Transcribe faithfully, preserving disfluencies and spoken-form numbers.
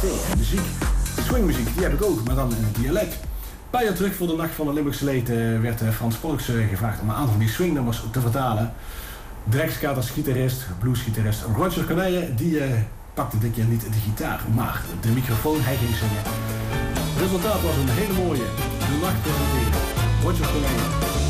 tegen. Muziek, swingmuziek, die heb ik ook, maar dan in het dialect. Een paar jaar terug voor de Nacht van de Limburgse Leed uh, werd uh, Frans Polks uh, gevraagd om een aantal van die swingnummers te vertalen. Drekskat als gitarist, bluesgitarist Roger Corneille, die uh, pakte dit keer niet de gitaar, maar de microfoon, hij ging zingen. Het resultaat was een hele mooie, de nacht presenteren. Roger Corneille.